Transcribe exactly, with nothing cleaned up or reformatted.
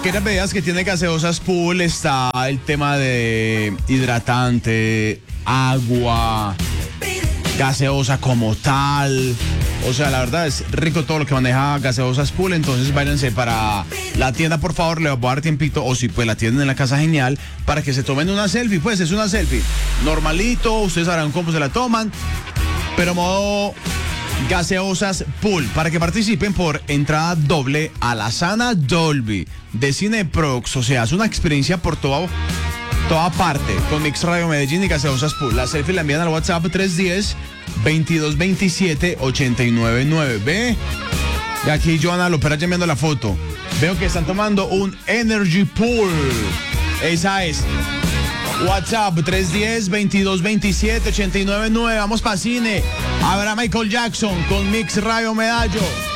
aquellas bebidas que tiene gaseosas pool está el tema de hidratante, agua, gaseosa como tal. O sea, la verdad es rico todo lo que maneja gaseosas pool. Entonces váyanse para la tienda, por favor, les voy a dar tiempito. O si pues la tienen en la casa, genial, para que se tomen una selfie. Pues es una selfie normalito, ustedes sabrán cómo se la toman, pero modo gaseosas pool, para que participen por entrada doble a la Sala Dolby de Cineprox. O sea, es una experiencia por toda, toda parte con Mix Radio Medellín y gaseosas pool. La selfie la envían al WhatsApp tres uno cero, veintidós veintisiete, ochenta y nueve nueve. Ve, y aquí Joana Lopera ya enviando la foto. Veo que están tomando un Energy Pool. Esa es. WhatsApp tres uno cero, veintidós veintisiete, ochenta y nueve nueve. Vamos para cine. Habrá Michael Jackson con Mix Radio Medallo.